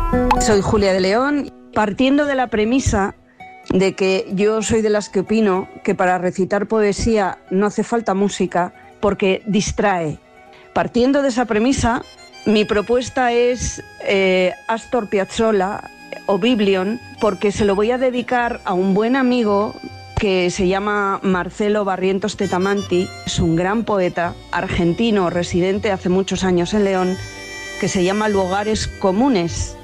Soy Julia de León, partiendo de la premisa de que yo soy de las que opino que para recitar poesía no hace falta música porque distrae. Partiendo de esa premisa, mi propuesta es Astor Piazzolla o Biblion, porque se lo voy a dedicar a un buen amigo que se llama Marcelo Barrientos Tetamanti. Es un gran poeta argentino residente hace muchos años en León, que se llama Lugares Comunes.